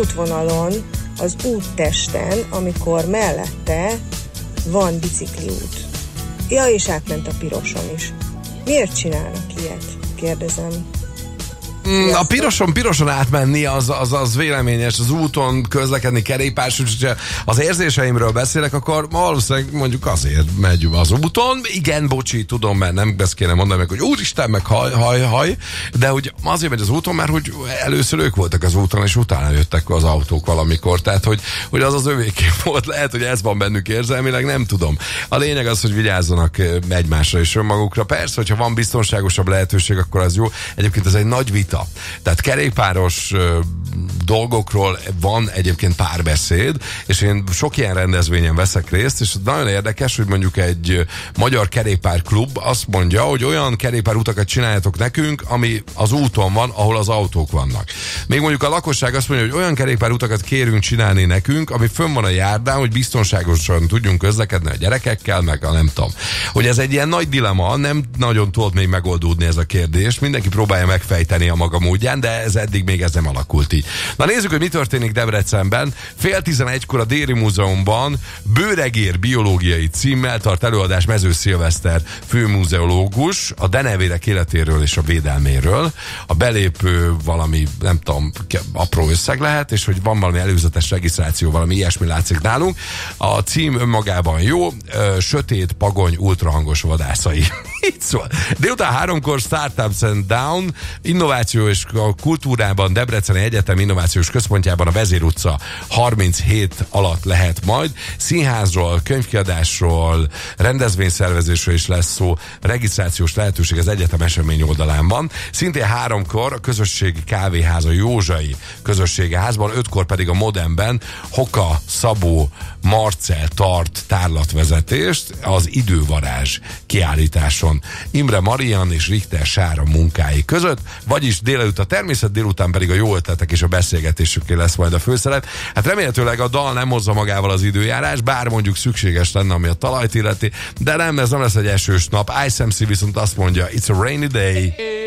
útvonalon, az úttesten, amikor mellette van bicikliút. Ja, és átment a piroson is. Miért csinálnak ilyet? Kérdezem. A piroson átmenni az véleményes, az úton közlekedni kerékpárs, hogyha az érzéseimről beszélek, akkor valószínűleg mondjuk azért megy az úton. Igen, bocsi, tudom, mert nem ezt kéne mondani meg, hogy úristen, meg haj, de hogy azért megy az úton, mert hogy először ők voltak az úton, és utána jöttek az autók valamikor, tehát hogy az övéké volt, lehet, hogy ez van bennük érzelmileg, nem tudom. A lényeg az, hogy vigyázzanak egymásra és önmagukra. Persze, hogyha van biztonságosabb lehetőség, akkor az jó. Egyébként ez egy nagy vita. Tehát kerékpáros dolgokról van egyébként párbeszéd, és én sok ilyen rendezvényen veszek részt, és nagyon érdekes, hogy mondjuk egy magyar kerékpárklub azt mondja, hogy olyan kerékpárutakat csináljatok nekünk, ami az úton van, ahol az autók vannak. Még mondjuk a lakosság azt mondja, hogy olyan kerékpárutakat kérünk csinálni nekünk, ami fönn van a járdán, hogy biztonságosan tudjunk közlekedni a gyerekekkel, meg a nem tudom. Hogy ez egy ilyen nagy dilemma, nem nagyon tudod még megoldódni ez a kérdés, mindenki próbálja megfejteni a maga módján, de ez eddig még ez nem alakult így. Na nézzük, hogy mi történik Debrecenben. 10:30-kor a Déri Múzeumban bőregér biológiai címmel tart előadás Mező Szilveszter főmuzeológus a denevérek életéről és a védelméről. A belépő valami, nem tudom, apró összeg lehet, és hogy van valami előzetes regisztráció, valami ilyesmi látszik nálunk. A cím önmagában jó, sötét, pagony, ultrahangos vadászai. Így szól. Délután 3-kor Startups and Down, innováció és a kultúrában, Debreceni Egyetem Innovációs Központjában a Vezér utca 37 alatt lehet majd. Színházról, könyvkiadásról, rendezvényszervezésről is lesz szó. Regisztrációs lehetőség az egyetem esemény oldalán van. Szintén 3-kor a közösségi kávéház, a Józsai közösségi házban, 5-kor pedig a Modernben Hoka Szabó Marcell tart tárlatvezetést az Idővarázs kiállításon Imre Marian és Richter Sára munkái között, vagyis délelőtt a természet, délután pedig a jó ötletek és a beszélgetésüké lesz majd a főszerep. Hát remélhetőleg a dal nem hozza magával az időjárás, bár mondjuk szükséges lenne, ami a talajt illeti, de nem, ez nem lesz egy esős nap. ISMC viszont azt mondja, it's a rainy day.